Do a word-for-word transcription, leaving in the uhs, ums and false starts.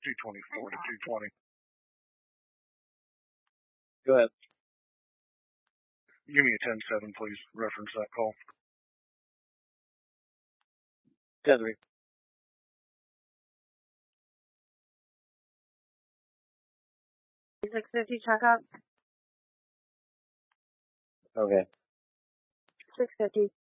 two twenty-four to two twenty. Go ahead. Give me a ten seven, please. Reference that call. ten three. six fifty checkup. Okay. six fifty.